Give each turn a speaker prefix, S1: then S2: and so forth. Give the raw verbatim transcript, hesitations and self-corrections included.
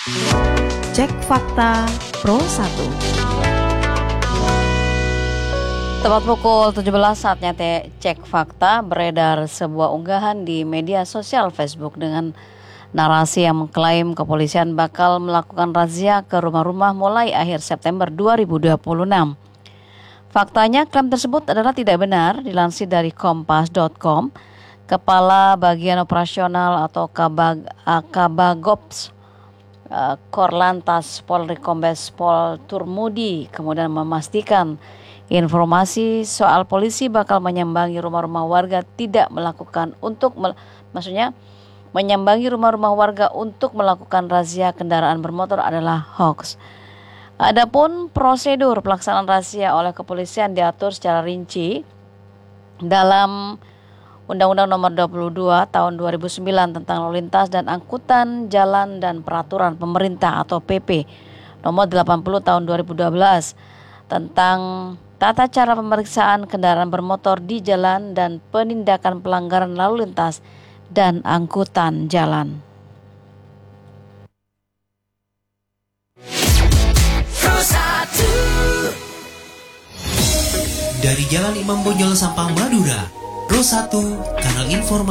S1: Cek Fakta Pro satu.
S2: Tepat pukul tujuh belas saatnya te- cek fakta. Beredar sebuah unggahan di media sosial Facebook dengan narasi yang mengklaim kepolisian bakal melakukan razia ke rumah-rumah mulai akhir September dua ribu dua puluh enam. Faktanya klaim tersebut adalah tidak benar. Dilansir dari kompas titik com, Kepala Bagian Operasional atau Kabag, uh, Kabagops uh, Korlantas Polri Kombes Pol Turmudi kemudian memastikan informasi soal polisi bakal menyambangi rumah-rumah warga tidak melakukan untuk mel- maksudnya menyambangi rumah-rumah warga untuk melakukan razia kendaraan bermotor adalah hoax. Adapun prosedur pelaksanaan razia oleh kepolisian diatur secara rinci dalam Undang-Undang Nomor dua puluh dua Tahun dua ribu sembilan tentang Lalu Lintas dan Angkutan Jalan dan Peraturan Pemerintah atau P P Nomor delapan puluh Tahun dua ribu dua belas tentang tata cara pemeriksaan kendaraan bermotor di jalan dan penindakan pelanggaran lalu lintas dan angkutan jalan.
S3: Dari Jalan Imam Bonjol Sampang Madura, Pro satu, kanal informasi